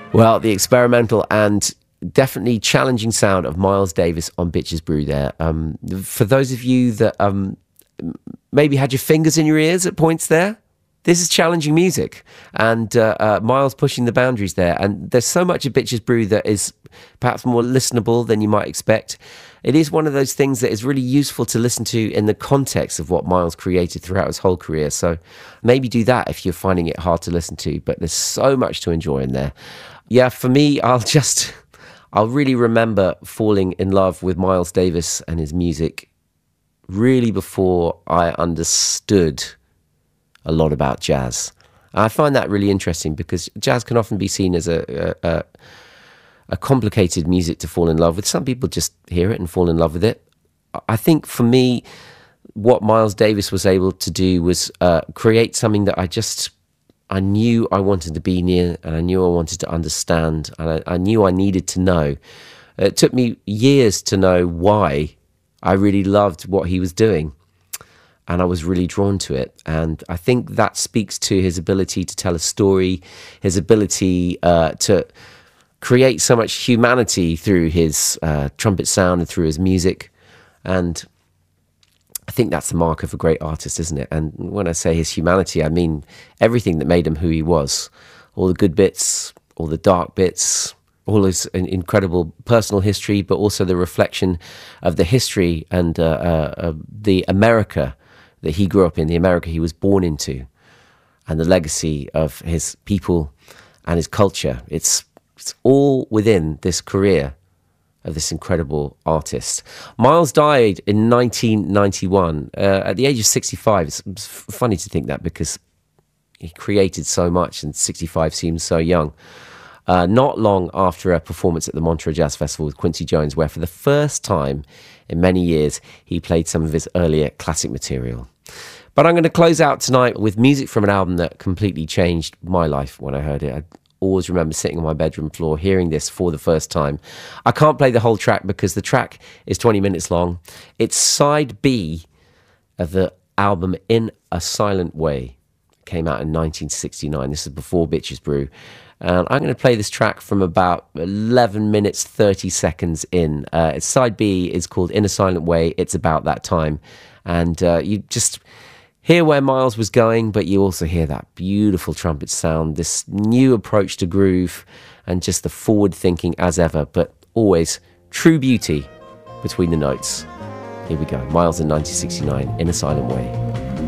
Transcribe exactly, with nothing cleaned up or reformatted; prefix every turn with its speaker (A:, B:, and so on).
A: Well, the experimental and definitely challenging sound of Miles Davis on Bitches Brew there. Um, for those of you that um, maybe had your fingers in your ears at points there, this is challenging music, and uh, uh, Miles pushing the boundaries there. And there's so much of Bitches Brew that is perhaps more listenable than you might expect. It is one of those things that is really useful to listen to in the context of what Miles created throughout his whole career. So maybe do that if you're finding it hard to listen to, but there's so much to enjoy in there. Yeah, for me, I'll just, I'll really remember falling in love with Miles Davis and his music really before I understood a lot about jazz. I find that really interesting because jazz can often be seen as a, a, a complicated music to fall in love with. Some people just hear it and fall in love with it. I think for me, what Miles Davis was able to do was uh, create something that I just, I knew I wanted to be near, and I knew I wanted to understand, and I, I knew I needed to know. It took me years to know why I really loved what he was doing. And I was really drawn to it. And I think that speaks to his ability to tell a story, his ability uh, to create so much humanity through his uh, trumpet sound and through his music. And I think that's the mark of a great artist, isn't it? And when I say his humanity, I mean everything that made him who he was. All the good bits, all the dark bits, all his incredible personal history, but also the reflection of the history and uh, uh, uh, the America that he grew up in, the America he was born into, and the legacy of his people and his culture. It's, it's all within this career of this incredible artist. Miles died in nineteen ninety-one uh, at the age of sixty-five. It's, it's funny to think that because he created so much and sixty-five seems so young. Uh, not long after a performance at the Montreux Jazz Festival with Quincy Jones, where for the first time in many years, he played some of his earlier classic material. But I'm going to close out tonight with music from an album that completely changed my life when I heard it. I always remember sitting on my bedroom floor, hearing this for the first time. I can't play the whole track because the track is twenty minutes long. It's side B of the album In a Silent Way. It came out in nineteen sixty-nine. This is before Bitches Brew. And I'm going to play this track from about eleven minutes, thirty seconds in. Uh, its side B is called In a Silent Way. It's about that time. And uh, you just hear where Miles was going, but you also hear that beautiful trumpet sound, this new approach to groove, and just the forward thinking as ever, but always true beauty between the notes. Here we go. Miles in nineteen sixty-nine, In a Silent Way.